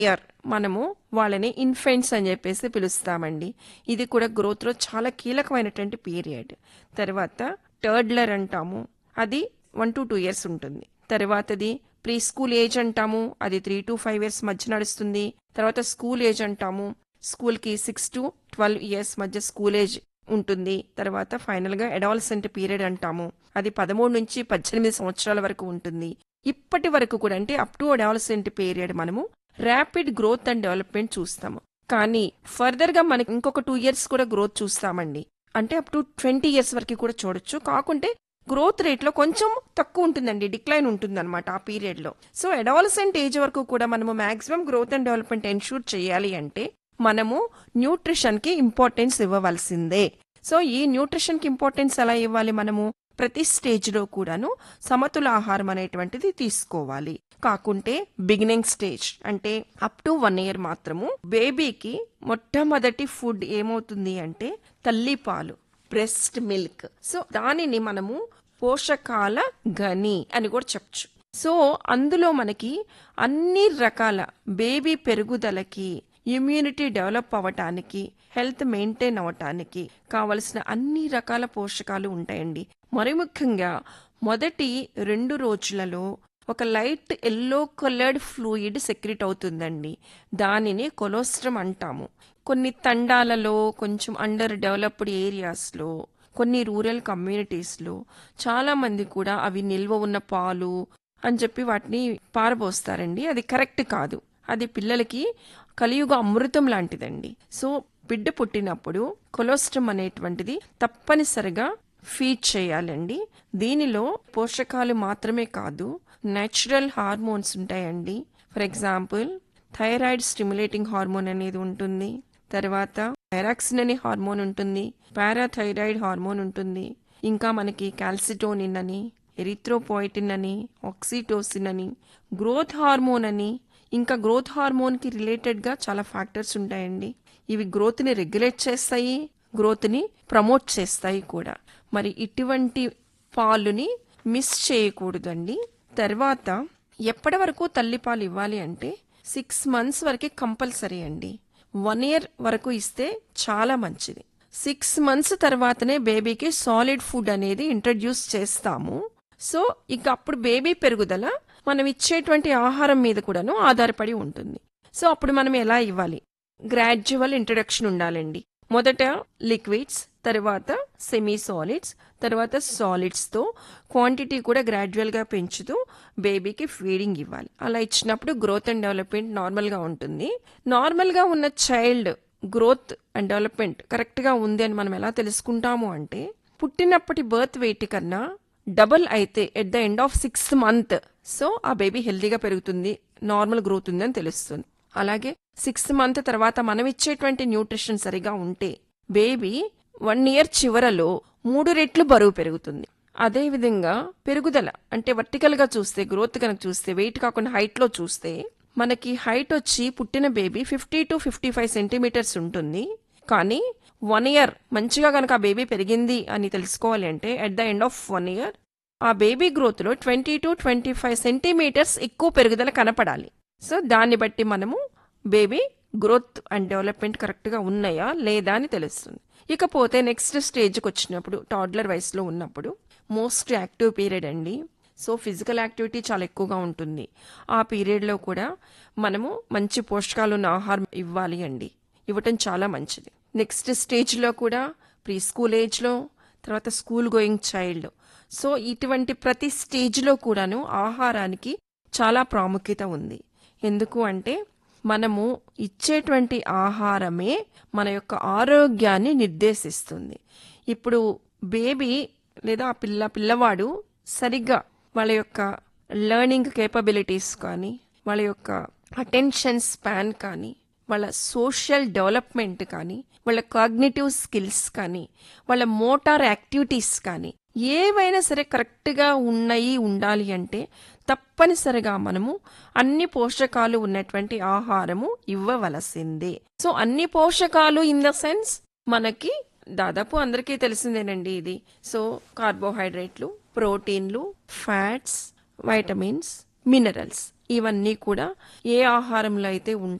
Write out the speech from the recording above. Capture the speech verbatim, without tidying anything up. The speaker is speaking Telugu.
ఇయర్ మనము వాళ్ళని ఇన్ఫెంట్స్ అని చెప్పేసి పిలుస్తామండి. ఇది కూడా గ్రోత్‌లో చాలా కీలకమైనటువంటి పీరియడ్. తర్వాత టర్డ్లర్ అంటాము. అది వన్ టు టూ ఇయర్స్ ఉంటుంది. తర్వాతది ప్రీ స్కూల్ ఏజ్ అంటాము. అది త్రీ టు ఫైవ్ ఇయర్స్ మధ్య నడుస్తుంది. తర్వాత స్కూల్ ఏజ్ అంటాము. స్కూల్‌కి సిక్స్ టు ట్వెల్వ్ ఇయర్స్ మధ్య స్కూల్ ఏజ్ ఉంటుంది. తర్వాత ఫైనల్‌గా అడాలసెంట్ పీరియడ్ అంటాము. అది పదమూడు నుంచి పద్దెనిమిది సంవత్సరాల వరకు ఉంటుంది. ఇప్పటి వరకు కూడా అంటే అప్ టు అడాలసెంట్ పీరియడ్ మనము ర్యాపిడ్ గ్రోత్ అండ్ డెవలప్మెంట్ చూస్తాము. కానీ ఫర్దర్‌గా మనకి ఇంకొక టూ ఇయర్స్ కూడా గ్రోత్ చూస్తామండి. అంటే అప్ టు ట్వంటీ ఇయర్స్ వరకు కూడా చూడొచ్చు. కాకుంటే గ్రోత్ రేట్లో కొంచెం తక్కువ ఉంటుందండి. డిక్లైన్ ఉంటుందన్నమాట ఆ పీరియడ్‌లో. సో అడాలసెంట్ ఏజ్ వరకు కూడా మనము maximum growth and development ensure చేయాలి అంటే మనము న్యూట్రిషన్‌కి ఇంపార్టెన్స్ ఇవ్వవలసిందే. సో ఈ న్యూట్రిషన్‌కి ఇంపార్టెన్స్ ఎలా ఇవ్వాలి మనము? ప్రతి స్టేజ్‌లో కూడాను సమతుల ఆహారం అనేటువంటిది తీసుకోవాలి. కాకుంటే బిగినింగ్ స్టేజ్ అంటే అప్ టు వన్ ఇయర్ మాత్రము బేబీకి మొట్టమొదటి ఫుడ్ ఏమవుతుంది అంటే తల్లిపాలు, బ్రెస్ట్ మిల్క్. సో దానిని మనము పోషకాల గని అని కూడా చెప్పచ్చు. సో అందులో మనకి అన్ని రకాల బేబీ పెరుగుదలకి, ఇమ్యూనిటీ డెవలప్ అవ్వటానికి, హెల్త్ మెయింటైన్ అవ్వటానికి కావలసిన అన్ని రకాల పోషకాలు ఉంటాయండి. మరి ముఖ్యంగా మొదటి రెండు రోజులలో ఒక light yellow coloured fluid secret అవుతుందండి. దానిని కొలోస్ట్రమ్ అంటాము. కొన్ని తండాలలో, కొంచెం అండర్ డెవలప్డ్ ఏరియాస్లో, కొన్ని రూరల్ కమ్యూనిటీస్లో చాలా మంది కూడా అవి నిల్వ ఉన్న పాలు అని చెప్పి వాటిని పారబోస్తారండి. అది కరెక్ట్ కాదు. అది పిల్లలకి కలియుగ అమృతం లాంటిదండి. సో బిడ్డ పుట్టినప్పుడు కొలోస్ట్రమ్ అనేటువంటిది తప్పనిసరిగా ఫీడ్ చేయాలండి. దీనిలో పోషకాలు మాత్రమే కాదు, నేచురల్ హార్మోన్స్ ఉంటాయండి. For example thyroid stimulating hormone అనేది ఉంటుంది. తర్వాత థైరాక్సిన్ అనే హార్మోన్ ఉంటుంది. పారాథైరాయిడ్ హార్మోన్ ఉంటుంది. ఇంకా మనకి కాల్సిటోనిన్ అని, ఎరిథ్రోపోయిటిన్ అని, ఆక్సిటోసిన్ అని, గ్రోత్ హార్మోన్ అని, ఇంకా గ్రోత్ హార్మోన్కి రిలేటెడ్గా చాలా ఫ్యాక్టర్స్ ఉంటాయండి. ఇవి గ్రోత్ని రెగ్యులేట్ చేస్తాయి, గ్రోత్ని ప్రమోట్ చేస్తాయి కూడా. మరి ఇటువంటి పాలుని మిస్ చేయకూడదండి. తర్వాత ఎప్పటి వరకు తల్లిపాలు ఇవ్వాలి అంటే సిక్స్ మంత్స్ వరకు కంపల్సరీ అండి. వన్ ఇయర్ వరకు ఇస్తే చాలా మంచిది. సిక్స్ మంత్స్ తర్వాతనే బేబీకి సాలిడ్ ఫుడ్ అనేది ఇంట్రడ్యూస్ చేస్తాము. సో ఇక అప్పుడు బేబీ పెరుగుదల మనం ఇచ్చేటువంటి ఆహారం మీద కూడాను ఆధారపడి ఉంటుంది. సో అప్పుడు మనం ఎలా ఇవ్వాలి? గ్రాడ్యువల్ ఇంట్రడక్షన్ ఉండాలండి. మొదట లిక్విడ్స్, తర్వాత సెమీ సాలిడ్స్, తర్వాత సాలిడ్స్తో క్వాంటిటీ కూడా గ్రాడ్యువల్గా పెంచుతూ బేబీకి ఫీడింగ్ ఇవ్వాలి. అలా ఇచ్చినప్పుడు గ్రోత్ అండ్ డెవలప్మెంట్ నార్మల్గా ఉంటుంది. నార్మల్గా ఉన్న చైల్డ్ గ్రోత్ అండ్ డెవలప్మెంట్ కరెక్ట్గా ఉంది అని మనం ఎలా తెలుసుకుంటాము అంటే పుట్టినప్పటి బర్త్ వెయిట్ కన్నా డబుల్ అయితే at the end of sixth month so ఆ బేబీ హెల్తీగా పెరుగుతుంది, నార్మల్ గ్రోత్ ఉందని తెలుస్తుంది. అలాగే సిక్స్త్ మంత్ తర్వాత మనం ఇచ్చేటువంటి న్యూట్రిషన్ సరిగా ఉంటే బేబీ వన్ ఇయర్ చివరలో మూడు రెట్లు బరువు పెరుగుతుంది. అదేవిధంగా పెరుగుదల అంటే వర్టికల్గా చూస్తే, గ్రోత్ కనుక చూస్తే, వెయిట్ కాకుండా హైట్లో చూస్తే మనకి హైట్ వచ్చి పుట్టిన baby fifty to fifty five centimetres ఉంటుంది. కానీ వన్ ఇయర్ మంచిగా కనుక ఆ బేబీ పెరిగింది అని తెలుసుకోవాలి అంటే at the end of one year ఆ baby గ్రోత్లో twenty to twenty five centimetres ఎక్కువ పెరుగుదల కనపడాలి. సో దాన్ని బట్టి మనము బేబీ గ్రోత్ అండ్ డెవలప్మెంట్ కరెక్ట్గా ఉన్నాయా లేదా అని తెలుస్తుంది. ఇకపోతే నెక్స్ట్ స్టేజ్కి వచ్చినప్పుడు టాడ్లర్ వయసులో ఉన్నప్పుడు మోస్ట్ యాక్టివ్ పీరియడ్ అండి. సో ఫిజికల్ యాక్టివిటీ చాలా ఎక్కువగా ఉంటుంది. ఆ పీరియడ్లో కూడా మనము మంచి పోషకాలు ఉన్న ఆహారం ఇవ్వాలి అండి. ఇవ్వటం చాలా మంచిది. నెక్స్ట్ స్టేజ్లో కూడా ప్రీ స్కూల్ ఏజ్లో, తర్వాత స్కూల్ గోయింగ్ చైల్డ్. సో ఇటువంటి ప్రతి స్టేజ్లో కూడాను ఆహారానికి చాలా ప్రాముఖ్యత ఉంది. ఎందుకు అంటే మనము ఇచ్చేటువంటి ఆహారమే మన యొక్క ఆరోగ్యాన్ని నిర్దేశిస్తుంది. ఇప్పుడు బేబీ లేదా పిల్ల పిల్లవాడు సరిగ్గా వాళ్ళ యొక్క లెర్నింగ్ కేపబిలిటీస్ కానీ, వాళ్ళ యొక్క అటెన్షన్ స్పాన్ కానీ, వాళ్ళ సోషల్ డెవలప్మెంట్ కానీ, వాళ్ళ కాగ్నిటివ్ స్కిల్స్ కానీ, వాళ్ళ మోటార్ యాక్టివిటీస్ కానీ ఏవైనా సరే కరెక్ట్గా ఉన్నాయి ఉండాలి అంటే తప్పనిసరిగా మనము అన్ని పోషకాలు ఉన్నటువంటి ఆహారము ఇవ్వవలసిందే. సో అన్ని పోషకాలు ఇన్ ద సెన్స్ మనకి దాదాపు అందరికీ తెలిసిందేనండి ఇది. సో కార్బోహైడ్రేట్లు, ప్రోటీన్లు, ఫ్యాట్స్, వైటమిన్స్, మినరల్స్ ఇవన్నీ కూడా ఏ ఆహారంలో అయితే